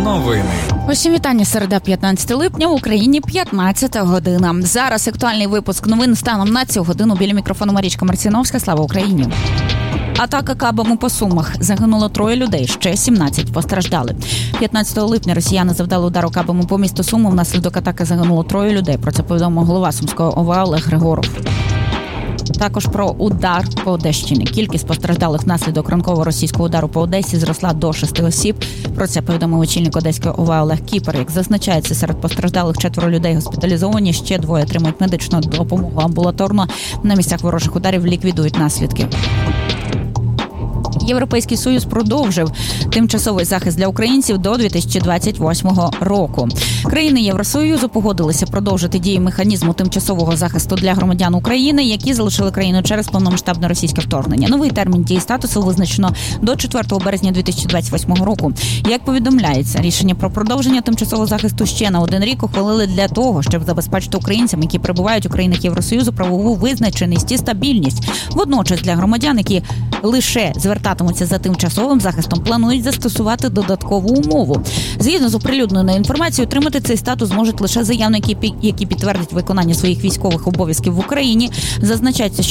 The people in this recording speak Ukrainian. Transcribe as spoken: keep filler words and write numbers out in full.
Новини. Усім вітання. Середа, п'ятнадцяте липня, в Україні п'ятнадцята година. Зараз актуальний випуск новин станом на цю годину. Біля мікрофону Марічка Марціновська. Слава Україні! Атака кабами по Сумах. Загинуло троє людей, ще сімнадцять постраждали. п'ятнадцятого липня росіяни завдали удару кабами по місту Суми. Внаслідок атаки загинуло троє людей. Про це повідомив голова Сумського ОВА Олег Григоров. Також про удар по Одещині. Кількість постраждалих внаслідок ранкового російського удару по Одесі зросла до шести осіб. Про це повідомив очільник Одеського ОВА Олег Кіпер. Як зазначається, серед постраждалих четверо людей госпіталізовані, ще двоє отримують медичну допомогу амбулаторно. На місцях ворожих ударів ліквідують наслідки. Європейський Союз продовжив тимчасовий захист для українців до дві тисячі двадцять восьмого року. Країни Євросоюзу погодилися продовжити дію механізму тимчасового захисту для громадян України, які залишили країну через повномасштабне російське вторгнення. Новий термін дії статусу визначено до четвертого березня дві тисячі двадцять восьмого року. Як повідомляється, рішення про продовження тимчасового захисту ще на один рік ухвалили для того, щоб забезпечити українцям, які перебувають у країнах Євросоюзу, правову визначеність і стабільність. Водночас для громадян, які лише звертатимуться за тимчасовим захистом, планують застосувати додаткову умову. Згідно з оприлюдненою інформацією, отримати цей статус зможуть лише заявники, які підтвердять виконання своїх військових обов'язків в Україні. Зазначається,